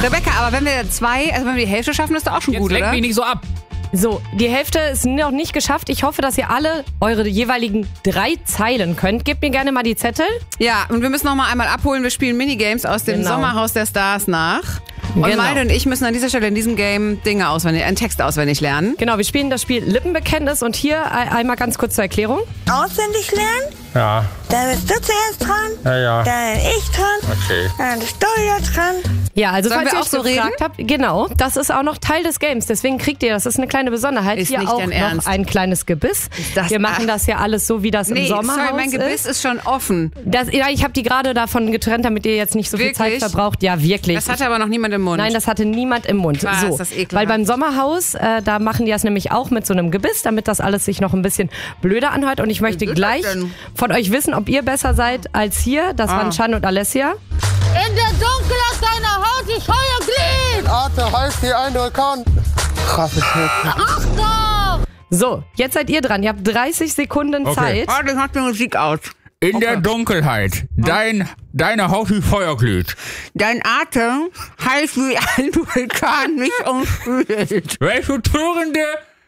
Rebecca, aber wenn wir wenn wir die Hälfte schaffen, ist doch auch schon Jetzt gut, lenk oder? mich nicht so ab. So, die Hälfte ist noch nicht geschafft. Ich hoffe, dass ihr alle eure jeweiligen 3 Zeilen könnt. Gebt mir gerne mal die Zettel. Ja, und wir müssen noch mal einmal abholen. Wir spielen Minigames aus dem Genau. Sommerhaus der Stars nach. Und Genau. Malte und ich müssen an dieser Stelle in diesem Game einen Text auswendig lernen. Genau, wir spielen das Spiel Lippenbekenntnis und hier einmal ganz kurz zur Erklärung. Auswendig lernen? Ja, Dann bist du zuerst dran. ja. Dann bin ich dran. Okay. Dann bist du wieder dran. Ja, also Sollen falls wir ihr auch euch so gefragt habt, genau, das ist auch noch Teil des Games, deswegen kriegt ihr, das ist eine kleine Besonderheit, Ist hier nicht auch dein noch Ernst? ein kleines Gebiss. das- Wir machen das ja alles so, wie das im Sommerhaus sorry, mein Gebiss ist. ist schon offen. Ja, ich habe die gerade davon getrennt, damit ihr jetzt nicht so viel Wirklich? Zeit verbraucht. Ja, wirklich. Das hatte aber noch niemand im Mund. Nein, das hatte niemand im Mund. Was, So, ist das ekelhaft. weil beim Sommerhaus, da machen die das nämlich auch mit so einem Gebiss, damit das alles sich noch ein bisschen blöder anhört. Und ich möchte geht gleich das denn? von euch wissen, ob ihr besser seid als hier. Das waren Chan und Alessia. In der Dunkelheit deiner Haut die Feuer glüht. Arte heißt die eine kann. Krasse Schnitte. Achtung! So, jetzt seid ihr dran. Ihr habt 30 Sekunden Zeit. Oh, das macht die Musik aus. In der Dunkelheit, deine Haut wie Feuer glüht. Dein Atem heiß wie ein Vulkan mich umspült. Welche türende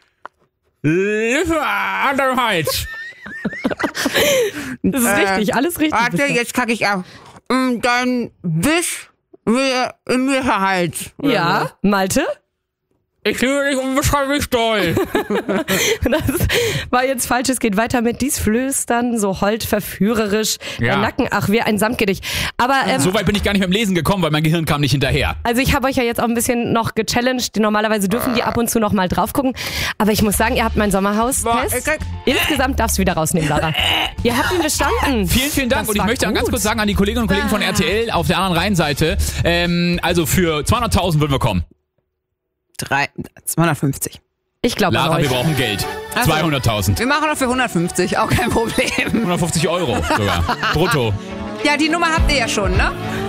Lieferanheit. Das ist richtig, alles richtig. Warte, jetzt kacke ich ab. Dein Biss mir in mir verheilt. Ja, Malte? Ich liebe dich unbeschreiblich doll. Das war jetzt falsch. Es geht weiter mit dies Flüstern, so hold verführerisch. Ja. Der Nacken, ach, wie ein Samtgedicht. Aber So weit bin ich gar nicht mit dem Lesen gekommen, weil mein Gehirn kam nicht hinterher. also ich habe euch ja jetzt auch ein bisschen noch gechallenged. Normalerweise dürfen die ab und zu noch mal drauf gucken. Aber ich muss sagen, ihr habt mein Sommerhaus-Test. Insgesamt darfst du wieder rausnehmen, Lara. Ihr habt ihn bestanden. Vielen, vielen Dank. Das Und ich war möchte gut. ganz kurz sagen an die Kolleginnen und Kollegen von RTL auf der anderen Rheinseite, also für 200.000 würden wir kommen. 250. Ich glaube an Lara, euch. wir brauchen Geld. Also. 200.000. Wir machen noch für 150, auch kein Problem. 150 Euro sogar. Brutto. Ja, die Nummer habt ihr ja schon, ne?